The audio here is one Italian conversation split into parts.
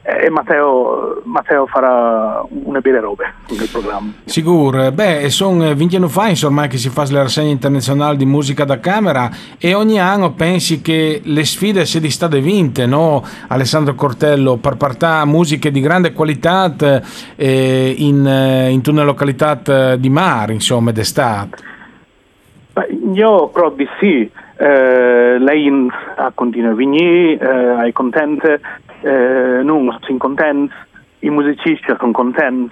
e Matteo farà una belle robe nel programma. Sicuro, sono 20 anni fa insomma che si fa le rassegne internazionali di musica da camera e ogni anno pensi che le sfide si state vinte, no? Alessandro Cortello, per portare musiche di grande qualità in una località di mare, insomma, d'estate. Io credo di sì, lei ha continuato a venire, è contenta, noi siamo contenti, i musicisti sono contenti,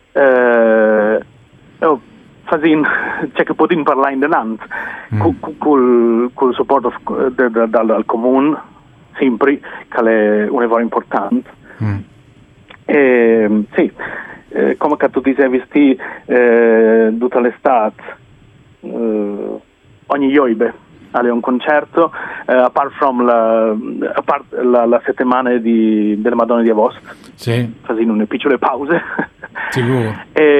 c'è che possiamo parlare in denanza col supporto dal comune, sempre, che è un lavoro importante. Sì, come tu dicevi, tutta l'estate, ogni Ioibe è un concerto, apart la settimana della Madonna di Agosto, sì. facendo una piccole pause. Sicuro.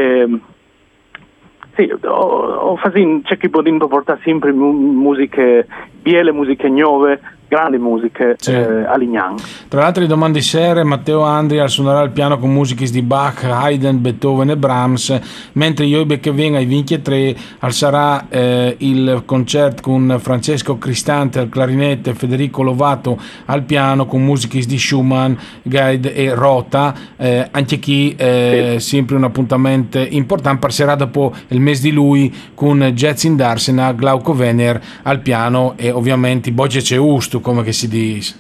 Sì, c'è chi può portare sempre musiche biele, musiche nuove, grandi musiche, sì. A Lignan. Tra l'altro domani sera Matteo Andria suonerà il piano con musiche di Bach, Haydn, Beethoven e Brahms, mentre io che venga ai 23 sarà il concerto con Francesco Cristante al clarinetto e Federico Lovato al piano con musiche di Schumann, Guide e Rota, anche chi sempre un appuntamento importante passerà dopo il mese di lui con Jazz in Darsena, Glauco Vener al piano e ovviamente Boce Ceustu, come che si dice.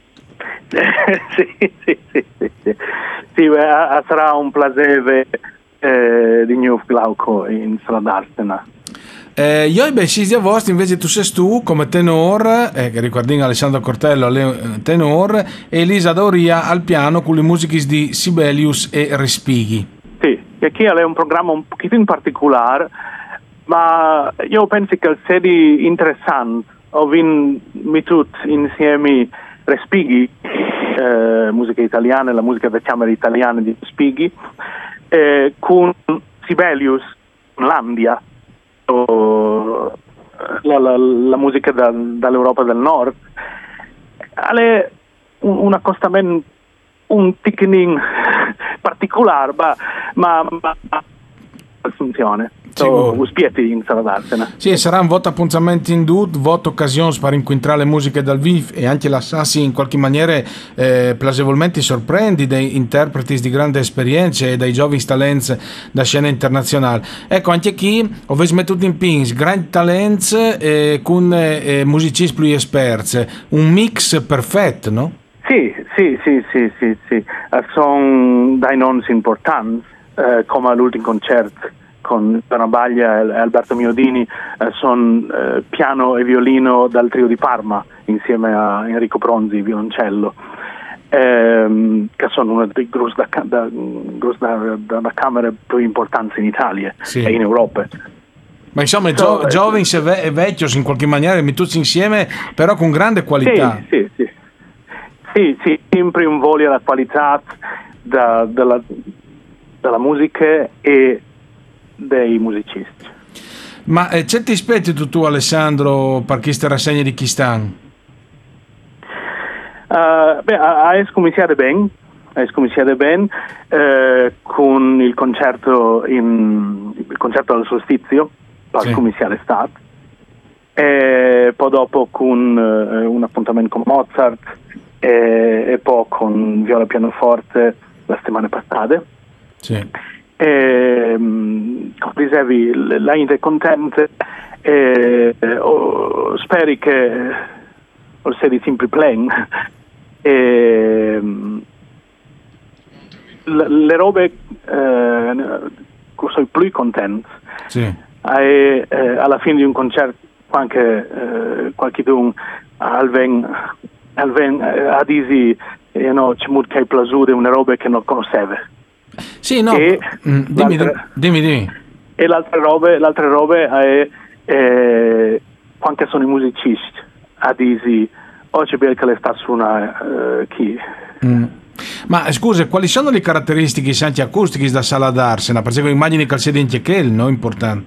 Sì, sarà un piacere di nuovo Glauco in Sala d'Arsena. Io e 6 di agosto invece tu sei tu come tenor, che ricordiamo Alessandro Cortello tenor e Elisa Dauria al piano con le musiche di Sibelius e Respighi. Sì, e qui è un programma un pochino in particolare, ma io penso che sia interessante. Ho vinto tutti insieme Respighi, musica italiana, la musica da camera italiana di Respighi, con Sibelius, Landia, la musica dall'Europa del Nord. È un accostamento un ticketing particolare, ma funziona. Spieti in Sala d'Arsena. Sì, sarà un voto appuntamento in due, voto occasione per incontrare le musiche dal vivo e anche la Sassi in qualche maniera piacevolmente sorprendi dei interpreti di grande esperienza e dai giovani talenti da scena internazionale. Ecco, anche qui ho visto tutti in pins, grandi talenti con musicisti più esperti, un mix perfetto, no? Sì. Sono dai nomi importanti, come l'ultimo concerto con Donna Baglia e Alberto Miodini, sono piano e violino dal trio di Parma insieme a Enrico Pronzi, violoncello, che sono uno dei gruppi da camere più importanti in Italia e in Europa. Ma insomma, giovani e vecchi in qualche maniera, tutti insieme, però con grande qualità. Sì, sempre un voglia alla qualità della musica e dei musicisti. Ma c'è ti aspetti tu Alessandro per questa rassegna di Chistan? Ha cominciato bene con il concerto al solstizio per cominciare l'estate e poi dopo con un appuntamento con Mozart e poi con viola pianoforte la settimana passata. Sì. Come dicevi, la gente è contenta e speri che sia sempre plain. Le robe che sono più contenti alla fine di un concerto anche qualcuno a dire ci molto che hai piaciuto una roba che non conosceva. Sì, no. Dimmi. E l'altra roba è quando sono i musicisti a dire c'è bello che le sta suonando chi. Ma scusa, quali sono le caratteristiche anche acustiche da Sala d'Arsena? Perché immagini che il sedente che è no? Importante.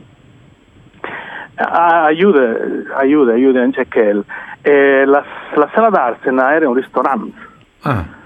Aiuta anche che la Sala d'Arsena era un ristorante.